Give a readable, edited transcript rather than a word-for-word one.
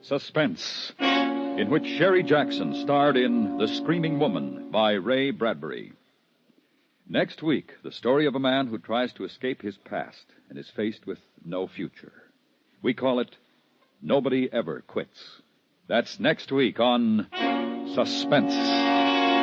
Suspense, in which Sherry Jackson starred in The Screaming Woman by Ray Bradbury. Next week, the story of a man who tries to escape his past and is faced with no future. We call it Nobody Ever Quits. That's next week on Suspense.